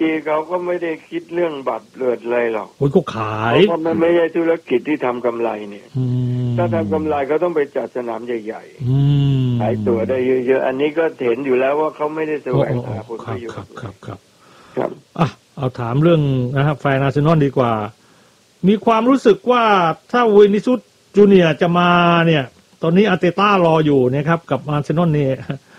จีเขาก็ไม่ได้คิดเรื่องบัตรเลือดเลยหรอกโอ้ยก็ขายเพราะมันไม่ใช่ธุรกิจที่ทำกำไรเนี่ยถ้าทำกำไรเขาต้องไปจัดสนามใหญ่ๆขายตั๋วได้เยอะๆอันนี้ก็เห็นอยู่แล้วว่าเขาไม่ได้แสวงหาผลประโยชน์ครับเอาถามเรื่องนะครับแฟนอาร์เซนอลดีกว่ามีความรู้สึกว่าถ้าวินิซุสจูเนียร์จะมาเนี่ยตอนนี้อาร์เตต้ารออยู่นะครับกับอาร์เซนอลเนี่ย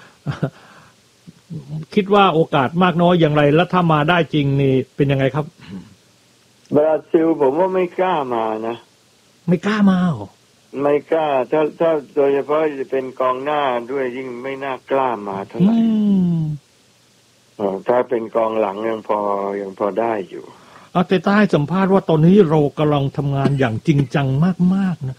คิดว่าโอกาสมากน้อยอย่างไรแล้วถ้ามาได้จริงนี่เป็นยังไงครับบราซิลผมว่าไม่กล้ามานะไม่กล้ามาหรอไม่กล้าถ้าโดยเฉพาะจะเป็นกองหน้าด้วยยิ่งไม่น่ากล้ามาเท่าไหร่ถ้าเป็นกองหลังยังพอได้อยู่อาร์เตต้าให้สัมภาษณ์ว่าตอนนี้เรากำลังทำงานอย่างจริงจังมากๆนะ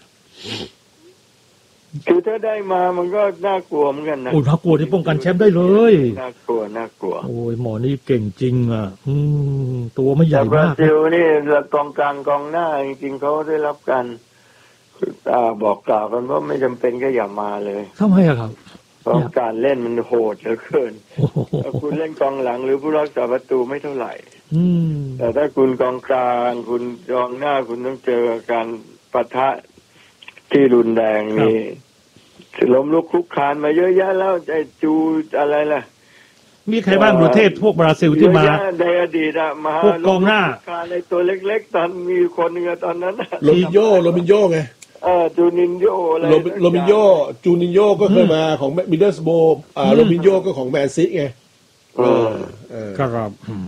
คือถ้าได้มามันก็น่ากลัวเหมือนกันนะโอ้น่ากลัวที่ป้องกันแชมป์ได้เลยน่ากลัวโอ้ยหมอนี่เก่งจริงอ่ะตัวไม่ใหญ่มากแต่บราซิลนี่กองกลางกองหน้าจริงๆเขาได้รับการบอกกล่าวกันว่าไม่จำเป็นก็อย่ามาเลยทำไมอะครับเพราะการเล่นมันโหดเหลือเกินถ้าคุณเล่นกองหลังหรือผู้รักษาประตูไม่เท่าไหร่แต่ถ้าคุณกองกลางคุณกองหน้าคุณต้องเจอการปะทะที่รุนแรงนี่ล้มลุกคลุกคลานมาเยอะแยะแล้วไอ้จูอะไรล่ะมีใครบ้างประเทศพวกบราซิลที่มาในอดีตมาพวกกองหน้าในตัวเล็กๆตอนมีคนนึงตอนนั้นโรมินโญ่ไงจูนินโญ่อะไรโรมินโญ่จูนินโญ่ก็เคยมาของมิดเดิลสโบว์โรมินโญ่ก็ของแมนซิไงครับ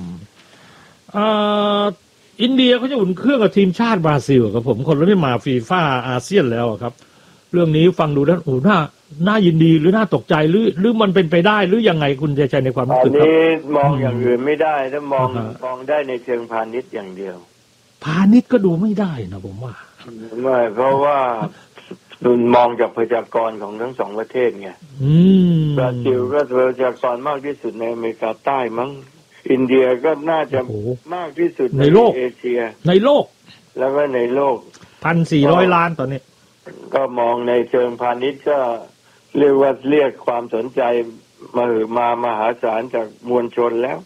อินเดียเขาจะอุ่นเครื่องกับทีมชาติบราซิลครับผมคนไม่มาฟีฟ่าอาเซียนแล้วครับเรื่องนี้ฟังดูแล้วโอ้น่ายินดีหรือน่าตกใจหรือมันเป็นไปได้หรือยังไงคุณใจในความรู้สึกครับอันนี้มองอย่างอื่นไม่ได้ถ้ามองได้ในเชิงพาณิชย์อย่างเดียวพาณิชย์ก็ดูไม่ได้นะผมว่าไม่เพราะว่าคุณมองจากประชากรของทั้งสองประเทศไงบราซิลก็ประชากรมากที่สุดในอเมริกาใต้มั้งอินเดียก็น่าจะมากที่สุดในโลกเอเชียในโลกแล้วก็ในโลก 1,400 ล้านตอนนี้ก็มองในเชิงพาณิชย์ก็เรียกความสนใจมหาศาลจากมวลชนแล้ว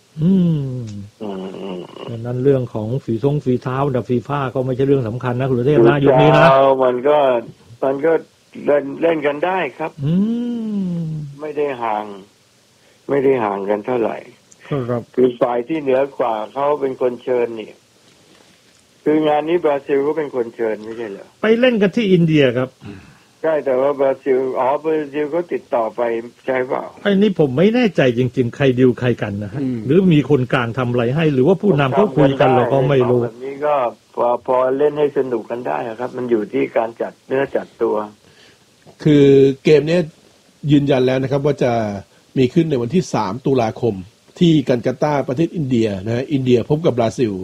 นั้นเรื่องของฝีเท้าดับฟีฟ่าก็ไม่ใช่เรื่องสำคัญนะคุณเทพนะยุคนี้นะมันก็เล่นกันได้ครับไม่ได้ห่างกันเท่าไหร่คือฝ่ายที่เหนือกว่าเขาเป็นคนเชิญนี่คืองานนี้บราซิลก็เป็นคนเชิญไม่ใช่เหรอไปเล่นกันที่อินเดียครับใช่แต่ว่าบราซิลก็ติดต่อไปใช่เปล่าไอ้นี่ผมไม่แน่ใจจริงๆใครดีลใครกันนะฮะหรือมีคนกลางทำอะไรให้หรือว่าผู้นำเขาคุยกันเราก็ไม่รู้แบบนี้ก็พอเล่นให้สนุกกันได้ครับมันอยู่ที่การจัดเนื้อจัดตัวคือเกมนี้ยืนยันแล้วนะครับว่าจะมีขึ้นในวันที่3 ตุลาคมที่กันการ์ตาประเทศอินเดียนะอินเดียพบกับบราซิล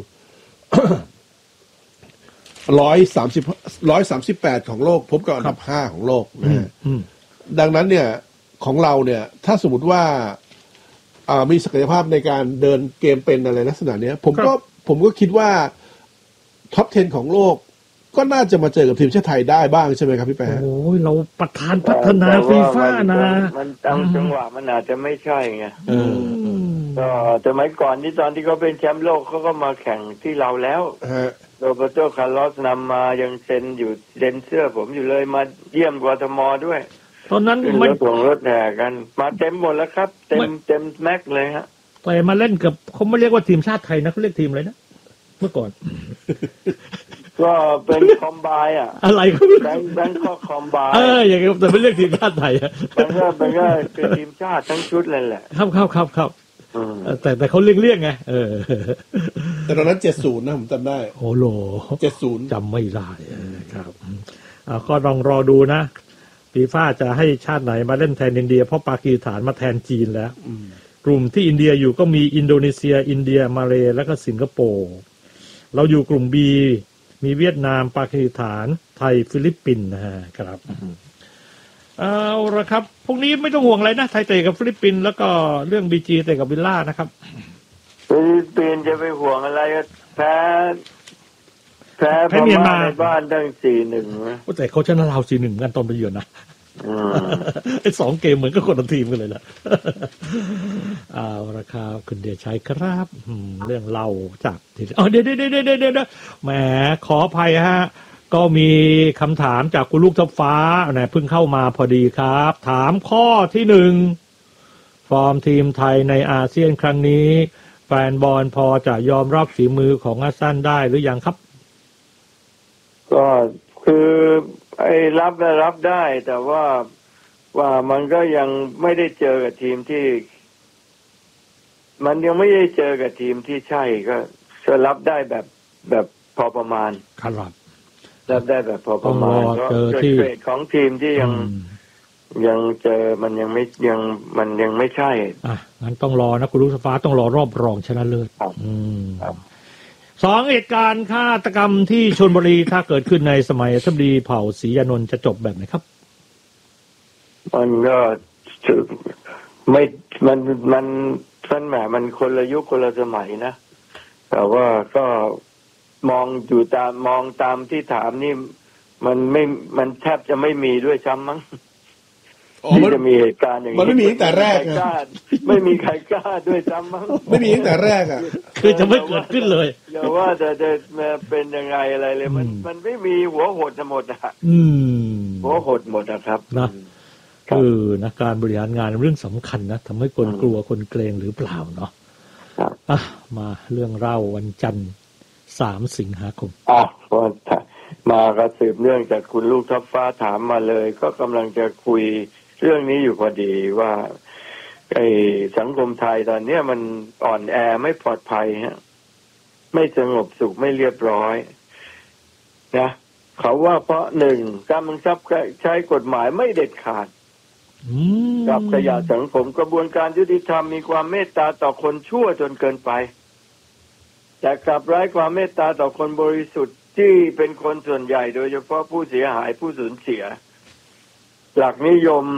138ของโลกพบกับอันดับ5ของโลกนะดังนั้นเนี่ยของเราเนี่ยถ้าสมมติว่ามีศักยภาพในการเดินเกมเป็นอะไรลักษณะนี้ผมก็คิดว่าท็อป 10ของโลกก็น่าจะมาเจอกับทีมชาติไทยได้บ้างใช่ไหมครับพี่แป๊ะโอ้ยเราประธานพัฒนาฟีฟ่านะมันจังหวะมันอาจจะไม่ใช่ไงก็สมัยก่อนที่ตอนที่เขาเป็นแชมป์โลกเขาก็มาแข่งที่เราแล้วโรเบโต คาร์ลอสนำมายังเซ็นเสื้อผมอยู่เลยมาเยี่ยมกทม.ด้วยตอนนั้นไม่ส่งรถแห่กันมาเต็มหมดแล้วครับเต็มแม็กเลยฮะไปมาเล่นกับเขาไม่เรียกว่าทีมชาติไทยนะเขาเรียกทีมอะไรนะเมื่อก่อนก็เป็นคอมไบอะไรก็แบงค์คอมไบอย่างเงี้ยแต่ไม่เรียกทีมชาติไทยมันก็เป็นทีมชาติทั้งชุดเลยแหละครับแต่เขาเรียกไงแต่ตอนนั้น70นะผมจำได้โอ้โห70จำไม่ได้ครับก็ลองรอดูนะฟีฟ่าจะให้ชาติไหนมาเล่นแทนอินเดียเพราะปากีสถานมาแทนจีนแล้วกลุ่มที่อินเดียอยู่ก็มีอินโดนีเซียอินเดียมาเลแล้วก็สิงคโปร์เราอยู่กลุ่ม B มีเวียดนามปากีสถานไทยฟิลิปปินส์นะครับเอาละครับพวกนี้ไม่ต้องห่วงอะไรนะไทยเตะกับฟิลิปปินส์แล้วก็เรื่อง BG เตะกับวิลล่านะครับฟิลิปปินส์จะไปห่วงอะไรแพ้พม่าในบ้านตั้ง 4-1 นะแต่เขาชนะเรา 4-1 กันตอนไปเยือนนะไอ้สองเกมเหมือนกับคนละทีมกันเลยล่ะเอาละครับคุณเดชชัยครับเรื่องเล่าจากที่เดี๋ยวแหมขออภัยฮะก็มีคำถามจากคุณลูกทับฟ้าเพิ่งเข้ามาพอดีครับถามข้อที่หนึ่งฟอร์มทีมไทยในอาเซียนครั้งนี้แฟนบอลพอจะยอมรับฝีมือของฮัสซันได้หรือยังครับก็คือไอ้รับได้แต่ว่ามันก็ยังไม่ได้เจอกับทีมที่มันยังไม่ได้เจอกับทีมที่ใช่ก็รับได้แบบพอประมาณครับรับได้แบบพอประมาณก็เกรดของทีมที่ยังเจอมันยังไม่ใช่งั้นต้องรอนะคุณลูกสฟ้าต้องรอรอบรองชนะเลิศสองเหตุการณ์ฆาตกรรมที่ชลบุรีถ้าเกิดขึ้นในสมัยอธิบดีเผ่าศรีอานนท์จะจบแบบไหนครับมันก็ไม่มันแหมมันคนละยุคคนละสมัยนะแต่ว่าก็มองตามที่ถามนี่มันแทบจะไม่มีด้วยซ้ำมั้งที่จะมีเหตุการณ์อย่างนี้มันไม่มีตั้งแต่แรกไม่มีใครกล้าด้วยซ้ำมั้งไม่มีตั้งแต่แรกคือจะไม่เกิดขึ้นเลยอย่าว่าจะมาเป็นยังไงอะไรเลยมันไม่มีหัวหดหมดหัวหดหมดนะครับนะคือนะการบริหารงานเรื่องสำคัญนะทำให้คนกลัวคนเกรงหรือเปล่าเนาะมาเรื่องเล่าวันจันทร์3 สิงหาคมมาก็สืบเนื่องจากคุณลูกทับฟ้าถามมาเลยก็กำลังจะคุยเรื่องนี้อยู่พอดีว่าไอ้สังคมไทยตอนนี้มันอ่อนแอไม่ปลอดภัยฮะไม่สงบสุขไม่เรียบร้อยนะเขาว่าเพราะหนึ่งการบังคับใช้กฎหมายไม่เด็ดขาดกับขยะสังคมกระบวนการยุติธรรมมีความเมตตาต่อคนชั่วจนเกินไปแต่กลับไร้ความเมตตาต่อคนบริสุทธิ์ที่เป็นคนส่วนใหญ่โดยเฉพาะผู้เสียหายผู้สูญเสียหลักนิยม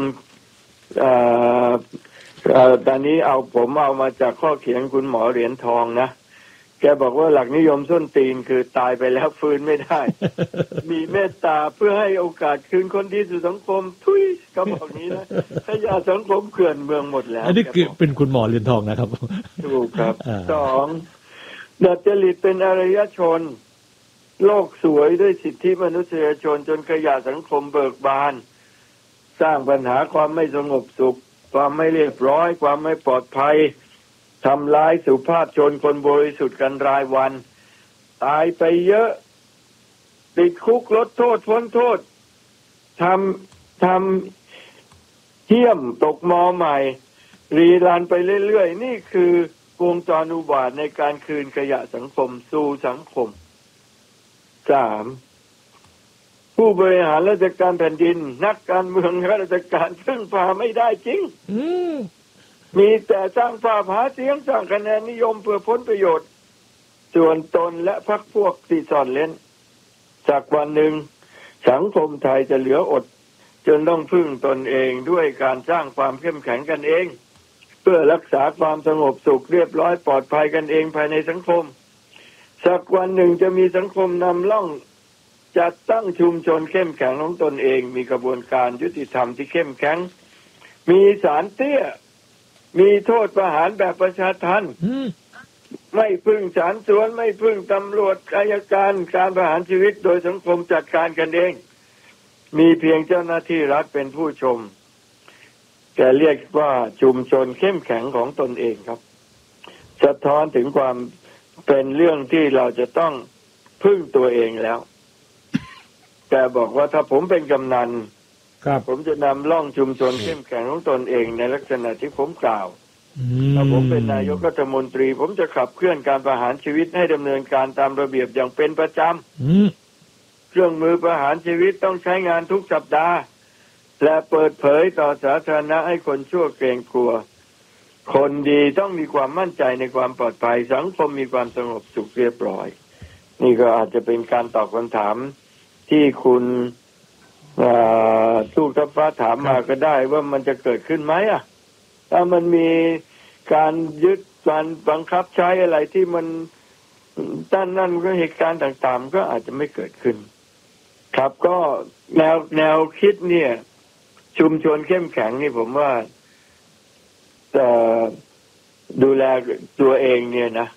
ตอนนี้ผมเอามาจากข้อเขียนคุณหมอเหรียญทองนะแกบอกว่าหลักนิยมส้นตีนคือตายไปแล้วฟื้นไม่ได้ มีเมตตาเพื่อให้โอกาสคืนคนดีสู่สังคมทุยก็บอกนี้นะขยะสังคมเกลื่อนเมืองหมดแล้วอันนี้คือเป็นคุณหมอเหรียญทองนะครับถูกครับ2ดัดจริตเป็นอารยชนโลกสวยด้วยสิทธิมนุษยชนจนขยะสังคมเบิกบานสร้างปัญหาความไม่สงบสุขความไม่เรียบร้อยความไม่ปลอดภัยทำร้ายสุภาพชนคนบริสุทธิ์กันรายวันตายไปเยอะติดคุกลดโทษพ้นโทษทำเหี้ยมตกมอใหม่รีรันไปเรื่อยๆนี่คือวงจรอุบาทในการคืนขยะสังคมสู่สังคม3ผู้บริหารราชการแผ่นดินนักการเมืองข้าราชการพึ่งพาไม่ได้จริงมีแต่สร้างภาพหาเสียงสร้างคะแนนนิยมเพื่อผลประโยชน์ส่วนตนและพรรคพวกที่ซ่อนเร้นจากวันหนึ่งสังคมไทยจะเหลืออดจนต้องพึ่งตนเองด้วยการสร้างความเข้มแข็งกันเองเพื่อรักษาความสงบสุขเรียบร้อยปลอดภัยกันเองภายในสังคมสักวันหนึ่งจะมีสังคมนำร่องจัดตั้งชุมชนเข้มแข็งของตนเองมีกระบวนการยุติธรรมที่เข้มแข็งมีศาลเตี้ยมีโทษประหารแบบประชาทัณฑ์ไม่พึ่งศาลสวนไม่พึ่งตำรวจอัยการการประหารชีวิตโดยสังคมจัดการกันเองมีเพียงเจ้าหน้าที่รัฐเป็นผู้ชมแต่เรียกว่าชุมชนเข้มแข็งของตนเองครับสะท้อนถึงความเป็นเรื่องที่เราจะต้องพึ่งตัวเองแล้วแต่บอกว่าถ้าผมเป็นกำนันผมจะนำร่องชุมชนเข้มแข็งของตนเองในลักษณะที่ผมกล่าวถ้าผมเป็นนายกรัฐมนตรีผมจะขับเคลื่อนการประหารชีวิตให้ดำเนินการตามระเบียบอย่างเป็นประจำเครื่องมือประหารชีวิตต้องใช้งานทุกสัปดาห์และเปิดเผยต่อสาธารณะให้คนชั่วเกรงกลัวคนดีต้องมีความมั่นใจในความปลอดภัยสังคมมีความสงบสุขเรียบร้อยนี่ก็อาจจะเป็นการตอบคำถามที่คุณลูกทัพฟ้าถามมาก็ได้ว่ามันจะเกิดขึ้นไหมถ้ามันมีการยึดการบังคับใช้อะไรที่มันด้านนั้นก็เหตุการณ์ต่างๆก็อาจจะไม่เกิดขึ้นครับก็แนวคิดเนี่ยชุมชนเข้มแข็งนี่ผมว่าดูแลตัวเองเนี่ยนะ